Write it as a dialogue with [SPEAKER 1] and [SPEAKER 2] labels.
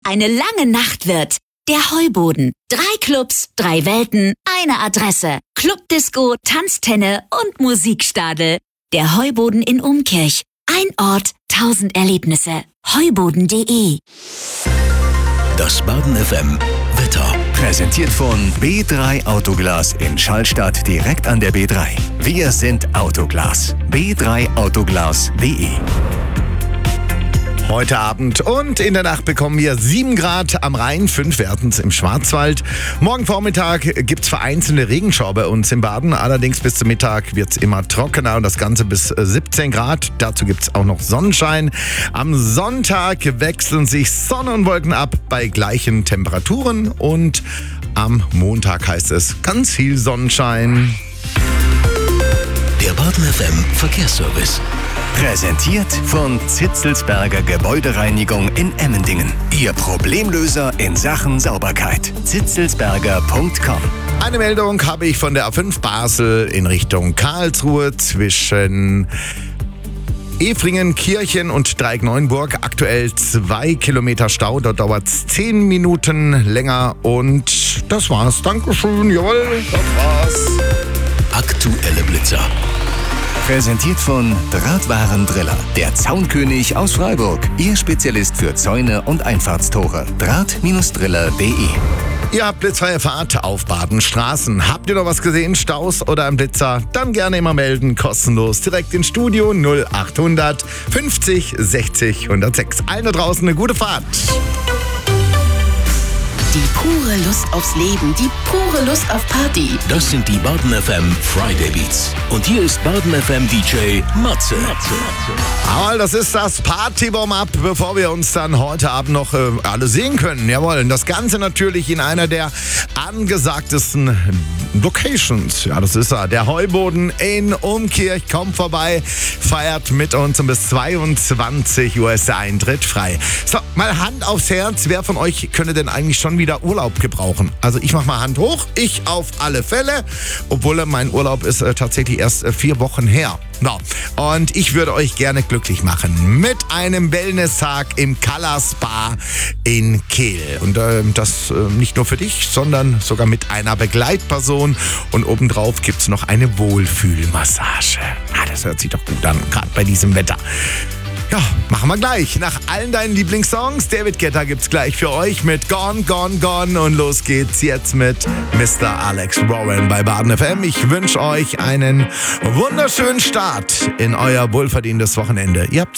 [SPEAKER 1] eine lange Nacht wird. Der Heuboden. 3 Clubs, 3 Welten, eine Adresse. Clubdisco, Tanztenne und Musikstadel. Der Heuboden in Umkirch. Ein Ort, 1000 Erlebnisse. Heuboden.de.
[SPEAKER 2] Das Baden FM Wetter. Präsentiert von B3 Autoglas in Schallstadt direkt an der B3. Wir sind Autoglas. B3autoglas.de.
[SPEAKER 3] Heute Abend und in der Nacht bekommen wir 7 Grad am Rhein, 5 werden es im Schwarzwald. Morgen Vormittag gibt es vereinzelte Regenschauer bei uns im Baden. Allerdings bis zum Mittag wird es immer trockener und das Ganze bis 17 Grad. Dazu gibt es auch noch Sonnenschein. Am Sonntag wechseln sich Sonne und Wolken ab bei gleichen Temperaturen. Und am Montag heißt es ganz viel Sonnenschein.
[SPEAKER 2] Der Baden FM Verkehrsservice. Präsentiert von Zitzelsberger Gebäudereinigung in Emmendingen. Ihr Problemlöser in Sachen Sauberkeit. zitzelsberger.com.
[SPEAKER 3] Eine Meldung habe ich von der A5 Basel in Richtung Karlsruhe zwischen Efringen, Kirchen und Dreieck-Neuenburg. Aktuell 2 Kilometer Stau. Dort dauert es 10 Minuten länger. Und das war's. Dankeschön. Jawohl, das war's.
[SPEAKER 2] Aktuelle Blitzer. Präsentiert von Drahtwarendriller. Der Zaunkönig aus Freiburg. Ihr Spezialist für Zäune und Einfahrtstore. Draht-driller.de.
[SPEAKER 3] Ihr habt blitzfreie Fahrt auf Badenstraßen. Habt ihr noch was gesehen? Staus oder ein Blitzer? Dann gerne immer melden. Kostenlos. Direkt ins Studio 0800 50 60 106. Allen da draußen eine gute Fahrt.
[SPEAKER 4] Die pure Lust aufs Leben, die pure Lust auf Party.
[SPEAKER 2] Das sind die Baden FM Friday Beats. Und hier ist Baden FM DJ Matze.
[SPEAKER 3] Jawohl, das ist das Party-Warm-Up, bevor wir uns dann heute Abend noch alle sehen können. Jawohl, das Ganze natürlich in einer der angesagtesten Locations. Ja, das ist er. Der Heuboden in Umkirch. Kommt vorbei, feiert mit uns und bis 22 Uhr ist der Eintritt frei. So, mal Hand aufs Herz. Wer von euch könnte denn eigentlich schon wieder Urlaub gebrauchen? Also ich mach mal Hand hoch. Ich auf alle Fälle. Obwohl mein Urlaub ist tatsächlich erst 4 Wochen her. No. Und ich würde euch gerne glücklich machen mit einem Wellness-Tag im Color Spa in Kehl. Und das nicht nur für dich, sondern sogar mit einer Begleitperson. Und obendrauf gibt's noch eine Wohlfühlmassage. Das hört sich doch gut an, gerade bei diesem Wetter. Ja, machen wir gleich. Nach allen deinen Lieblingssongs. David Guetta gibt's gleich für euch mit Gone, Gone, Gone. Und los geht's jetzt mit Mr. Alex Rowan bei Baden FM. Ich wünsche euch einen wunderschönen Start in euer wohlverdientes Wochenende. Ihr habt's